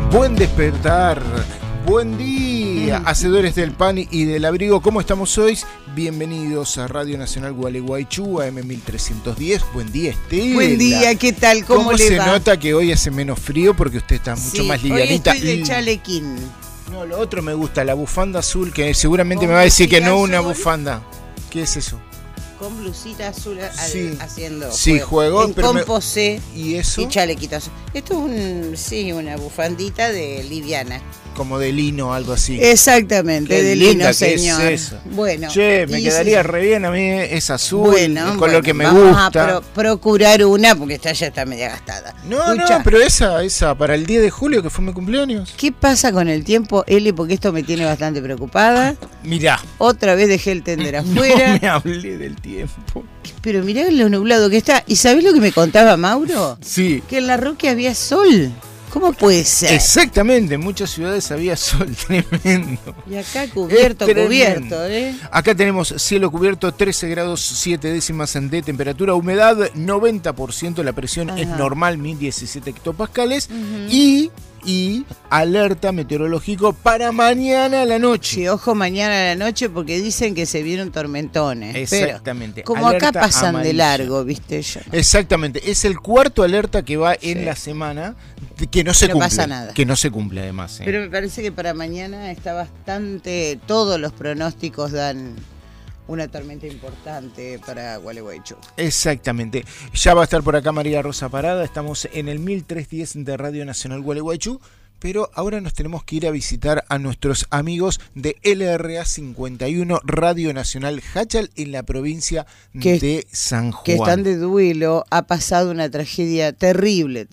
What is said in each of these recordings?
Buen despertar, buen día, hacedores del pan y del abrigo. ¿Cómo estamos hoy? Bienvenidos a Radio Nacional Gualeguaychú, AM 1310. Buen día, Estela. Buen día, ¿qué tal? ¿Cómo le va? Se nota que hoy hace menos frío porque usted está mucho más livianita. Hoy estoy de chalequín. No, lo otro me gusta, la bufanda azul, que seguramente me va a decir que no una bufanda. ¿Qué es eso? Con blusita azul haciendo juego en composé ¿Y eso? Y chalequitos. Esto es una bufandita de liviana. Como de lino o algo así. Exactamente, qué de linda lino, señor. Es eso. Bueno. Che, me quedaría re bien, a mí es azul, bueno, el color que me vamos gusta. A procurar una porque esta ya está media gastada. No, pero esa para el 10 de julio que fue mi cumpleaños. ¿Qué pasa con el tiempo, Eli? Porque esto me tiene bastante preocupada. Mirá. Otra vez dejé el tender afuera. No me hablé del tiempo. Pero mirá lo nublado que está. ¿Y sabés lo que me contaba Mauro? Sí. Que en La Roque había sol. ¿Cómo puede ser? Exactamente, en muchas ciudades había sol, tremendo. Y acá cubierto, ¿eh? Acá tenemos cielo cubierto, 13 grados 7 décimas de temperatura, humedad 90%, la presión es normal, 1017 hectopascales y alerta meteorológico para mañana a la noche. Sí, ojo mañana a la noche porque dicen que se vieron tormentones. Exactamente. Pero como alerta acá pasan amarilla. De largo, viste yo. Exactamente, es el cuarto alerta que va en la semana que no se cumple. No pasa nada. Que no se cumple además. Pero me parece que para mañana está bastante, todos los pronósticos dan una tormenta importante para Gualeguaychú. Exactamente. Ya va a estar por acá María Rosa Parada. Estamos en el 1310 de Radio Nacional Gualeguaychú. Pero ahora nos tenemos que ir a visitar a nuestros amigos de LRA 51 Radio Nacional Jáchal en la provincia de San Juan. Que están de duelo. Ha pasado una tragedia terrible.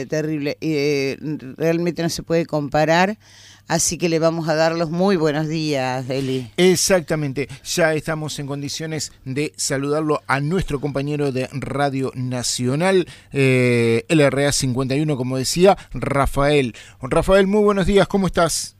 Realmente no se puede comparar. Así que le vamos a dar los muy buenos días, Eli. Exactamente. Ya estamos en condiciones de saludarlo a nuestro compañero de Radio Nacional, LRA 51, como decía, Rafael. Rafael, muy buenos días, ¿cómo estás?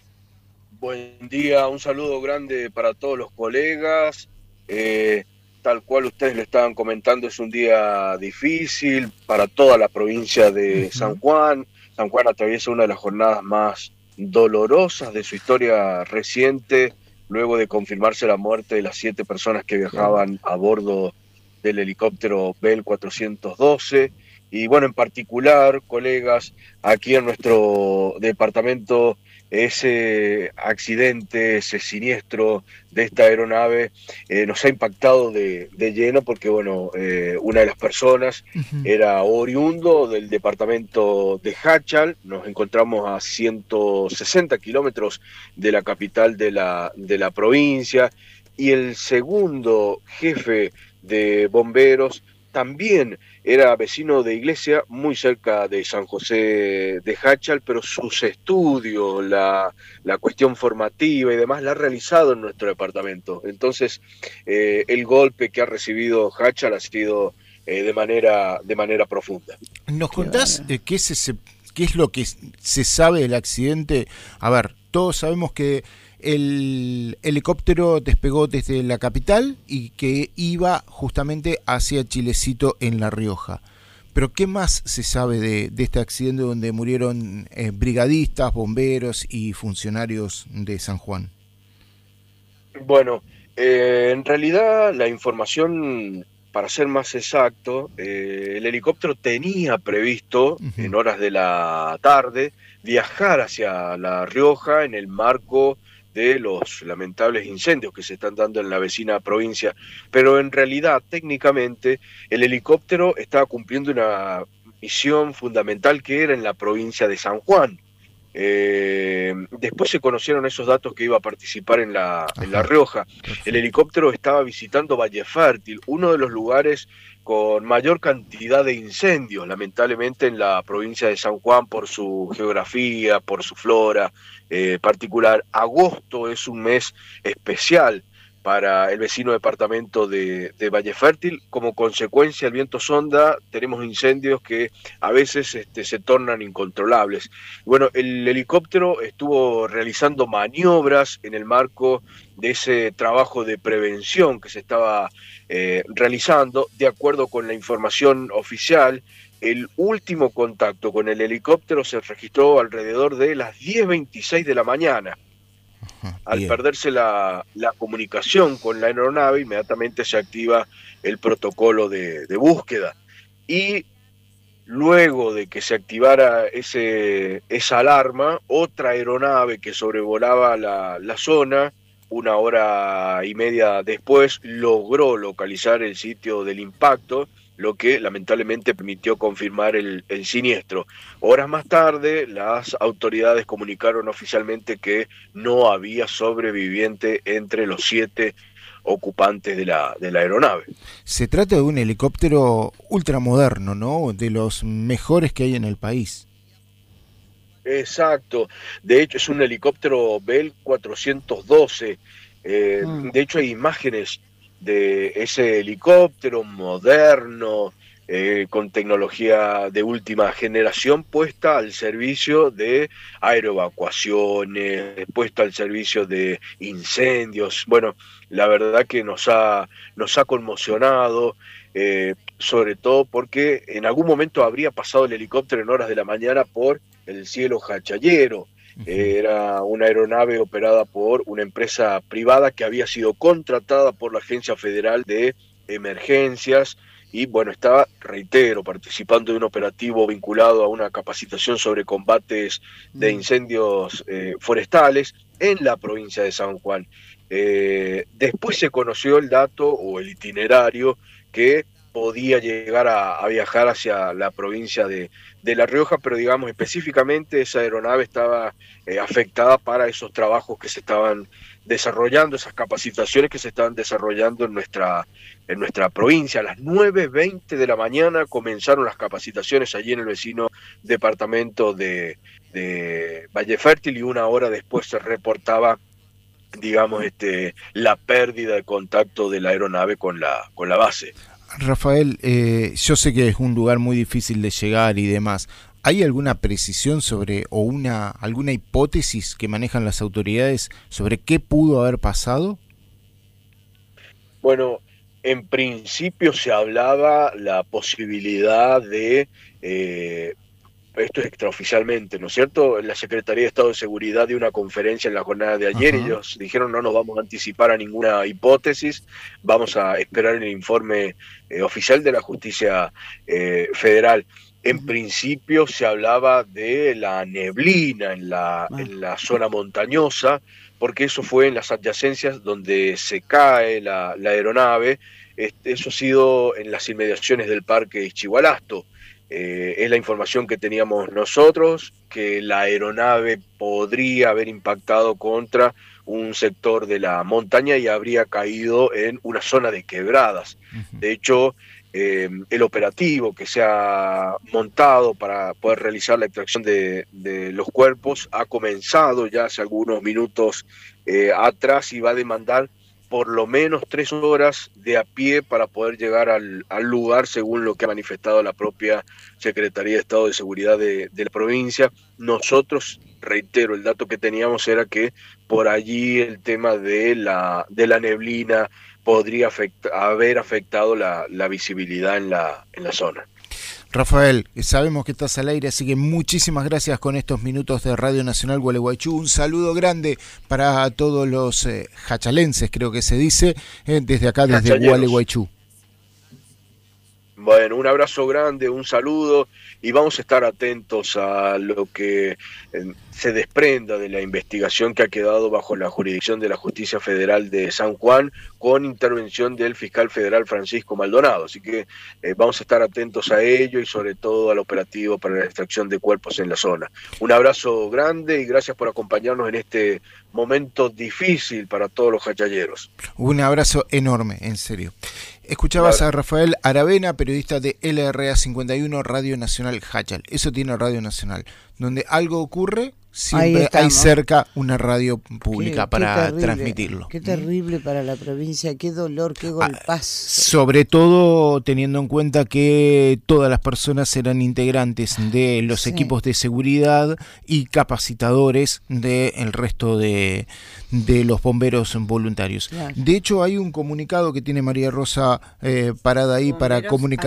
Buen día, un saludo grande para todos los colegas. Tal cual ustedes le estaban comentando, es un día difícil para toda la provincia de San Juan. San Juan atraviesa una de las jornadas más dolorosas de su historia reciente, luego de confirmarse la muerte de las 7 personas que viajaban a bordo del helicóptero Bell 412. Y bueno, en particular, colegas, aquí en nuestro departamento, ese accidente, ese siniestro de esta aeronave nos ha impactado de lleno porque, bueno, una de las personas era oriundo del departamento de Jáchal. Nos encontramos a 160 kilómetros de la capital de la provincia, y el segundo jefe de bomberos también era vecino de Iglesia, muy cerca de San José de Jáchal, pero sus estudios, la cuestión formativa y demás la ha realizado en nuestro departamento. Entonces, el golpe que ha recibido Jáchal ha sido de manera profunda. ¿Nos contás qué es lo que se sabe del accidente? A ver, todos sabemos que el helicóptero despegó desde la capital y que iba justamente hacia Chilecito en La Rioja. Pero ¿qué más se sabe de este accidente donde murieron brigadistas, bomberos y funcionarios de San Juan? Bueno, en realidad la información, para ser más exacto, el helicóptero tenía previsto en horas de la tarde viajar hacia La Rioja en el marco de los lamentables incendios que se están dando en la vecina provincia, pero en realidad, técnicamente, el helicóptero estaba cumpliendo una misión fundamental que era en la provincia de San Juan. Después se conocieron esos datos que iba a participar en La Rioja. El helicóptero estaba visitando Valle Fértil, uno de los lugares con mayor cantidad de incendios, lamentablemente, en la provincia de San Juan, por su geografía, por su flora particular. Agosto es un mes especial para el vecino departamento de Valle Fértil. Como consecuencia del viento sonda, tenemos incendios que a veces se tornan incontrolables. Bueno, el helicóptero estuvo realizando maniobras en el marco de ese trabajo de prevención que se estaba realizando. De acuerdo con la información oficial, El último contacto con el helicóptero se registró alrededor de las 10:26 de la mañana. Al Bien. perderse la comunicación con la aeronave, inmediatamente se activa el protocolo de búsqueda. Y luego de que se activara esa alarma, otra aeronave que sobrevolaba la zona, 1 hora y media después, logró localizar el sitio del impacto, lo que lamentablemente permitió confirmar el siniestro. Horas más tarde, las autoridades comunicaron oficialmente que no había sobreviviente entre los 7 ocupantes de la aeronave. Se trata de un helicóptero ultramoderno, ¿no? De los mejores que hay en el país. Exacto, de hecho es un helicóptero Bell 412, de hecho hay imágenes de ese helicóptero moderno, con tecnología de última generación puesta al servicio de aeroevacuaciones, puesta al servicio de incendios. Bueno, la verdad que nos ha conmocionado, sobre todo porque en algún momento habría pasado el helicóptero en horas de la mañana por el cielo jachallero. Era una aeronave operada por una empresa privada que había sido contratada por la Agencia Federal de Emergencias y, bueno, estaba, reitero, participando de un operativo vinculado a una capacitación sobre combates de incendios forestales en la provincia de San Juan. Después se conoció el dato o el itinerario que podía llegar a viajar hacia la provincia de La Rioja, pero digamos específicamente esa aeronave estaba afectada para esos trabajos que se estaban desarrollando, esas capacitaciones que se estaban desarrollando en nuestra provincia. A las 9:20 de la mañana comenzaron las capacitaciones allí en el vecino departamento de Valle Fértil y 1 hora después se reportaba, digamos, la pérdida de contacto de la aeronave con la base. Rafael, yo sé que es un lugar muy difícil de llegar y demás. ¿Hay alguna precisión sobre o alguna hipótesis que manejan las autoridades sobre qué pudo haber pasado? Bueno, en principio se hablaba la posibilidad de, esto es extraoficialmente, ¿no es cierto? La Secretaría de Estado de Seguridad dio una conferencia en la jornada de ayer. Ellos dijeron no nos vamos a anticipar a ninguna hipótesis, vamos a esperar el informe oficial de la Justicia Federal. En principio se hablaba de la neblina en la zona montañosa, porque eso fue en las adyacencias donde se cae la aeronave. Eso ha sido en las inmediaciones del Parque Ischigualasto. Es la información que teníamos nosotros, que la aeronave podría haber impactado contra un sector de la montaña y habría caído en una zona de quebradas. De hecho, el operativo que se ha montado para poder realizar la extracción de los cuerpos ha comenzado ya hace algunos minutos atrás y va a demandar por lo menos 3 horas de a pie para poder llegar al lugar, según lo que ha manifestado la propia Secretaría de Estado de Seguridad de la provincia. Nosotros, reitero, el dato que teníamos era que por allí el tema de la neblina podría haber afectado la visibilidad en la zona. Rafael, sabemos que estás al aire, así que muchísimas gracias con estos minutos de Radio Nacional Gualeguaychú. Un saludo grande para todos los jachalenses, creo que se dice, desde acá, desde Gualeguaychú. Bueno, un abrazo grande, un saludo y vamos a estar atentos a lo que se desprenda de la investigación que ha quedado bajo la jurisdicción de la Justicia Federal de San Juan con intervención del fiscal federal Francisco Maldonado. Así que vamos a estar atentos a ello y sobre todo al operativo para la extracción de cuerpos en la zona. Un abrazo grande y gracias por acompañarnos en este momento difícil para todos los jachalleros. Un abrazo enorme, en serio. Escuchabas a Rafael Aravena, periodista de LRA 51, Radio Nacional Jachal. Eso tiene Radio Nacional. Donde algo ocurre, siempre hay cerca una radio pública para transmitirlo. Qué terrible para la provincia, qué dolor, qué golpazo. Sobre todo teniendo en cuenta que todas las personas eran integrantes de los equipos de seguridad y capacitadores del resto de los bomberos voluntarios. Claro. De hecho, hay un comunicado que tiene María Rosa parada ahí para comunicar.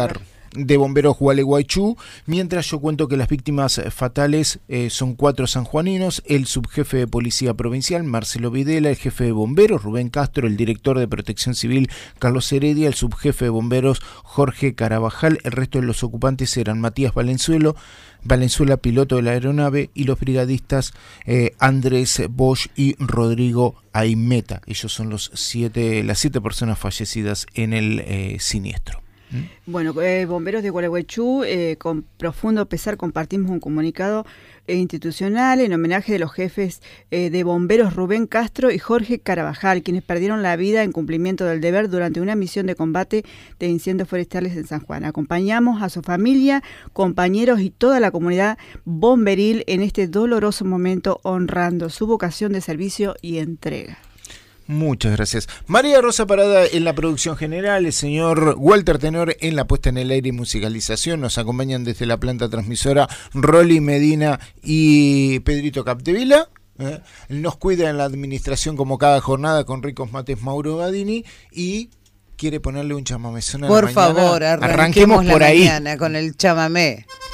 de Bomberos Gualeguaychú, mientras yo cuento que las víctimas fatales son 4 sanjuaninos: el subjefe de Policía Provincial, Marcelo Videla, el jefe de Bomberos, Rubén Castro, el director de Protección Civil, Carlos Heredia, el subjefe de Bomberos, Jorge Carabajal. El resto de los ocupantes eran Matías Valenzuela, piloto de la aeronave, y los brigadistas Andrés Bosch y Rodrigo Aimeta. Ellos son las 7 personas fallecidas en el siniestro. Bueno, Bomberos de Gualeguaychú, con profundo pesar compartimos un comunicado institucional en homenaje de los jefes de bomberos Rubén Castro y Jorge Carabajal, quienes perdieron la vida en cumplimiento del deber durante una misión de combate de incendios forestales en San Juan. Acompañamos a su familia, compañeros y toda la comunidad bomberil en este doloroso momento, honrando su vocación de servicio y entrega. Muchas gracias. María Rosa Parada en la producción general, el señor Walter Tenor en la puesta en el aire y musicalización. Nos acompañan desde la planta transmisora Rolly Medina y Pedrito Capdevila. Nos cuida en la administración como cada jornada con ricos mates Mauro Badini, y quiere ponerle un chamamezón a la mañana. Por favor, arranquemos por ahí. Mañana con el chamamé.